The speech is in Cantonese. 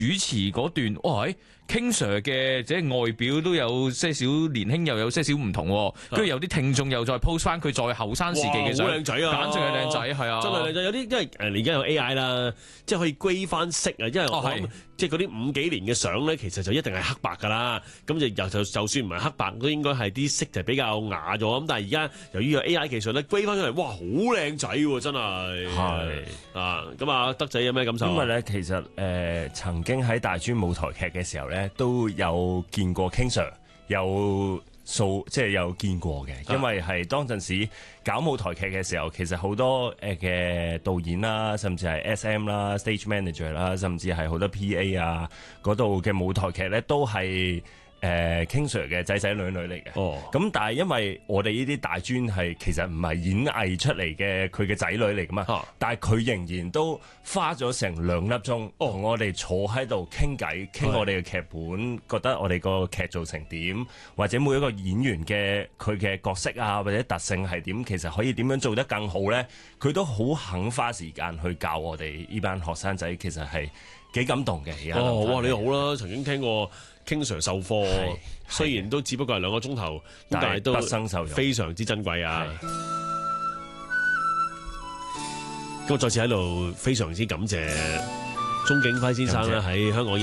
主持嗰段，哇！King Sir 嘅即係外表都有些少年輕，又有些少唔同，跟住有啲聽眾又再 post 翻佢再後生時期嘅相， 好靚仔啊， 簡直係靚仔，係啊， 真係靚仔。有啲因為而家有 AI 啦，即係可以歸翻色啊。因為我諗即係嗰啲50幾年嘅相咧，其實就一定係黑白㗎啦。咁就算唔係黑白，都應該係啲色就比較啞咗。咁但係而家由於個 AI 技術咧，歸翻出嚟，哇，好靚仔喎，真係。係啊，咁啊，德仔有咩感受？ 因為咧，其實曾經喺大專舞台劇嘅時候咧，都有見過 King Sir，即係有見過嘅。因為係當陣時搞舞台劇嘅時候，其實好多嘅導演啦，甚至係 SM 啦、stage manager 啦，甚至係好多 PA 啊嗰度嘅舞台劇咧，都係King Sir 嘅仔仔女女嚟嘅。咁但係因為我哋呢啲大專係其實唔係演藝出嚟嘅，佢嘅仔女嚟噶嘛。但係佢仍然都花咗成2粒鐘同我哋坐喺度傾偈，傾我哋嘅劇本，覺得我哋個劇做成點，或者每一個演員嘅佢嘅角色啊或者特性係點，其實可以點樣做得更好咧？佢都好肯花時間去教我哋呢班學生仔，其實係幾感動嘅。而家哇，你好啦，曾經聽過King Sir 授課，雖然都只不過係2個鐘頭，但係都畢生受用， 非常之珍貴啊！咁我再次喺度非常之感謝鍾景輝先生咧喺香港。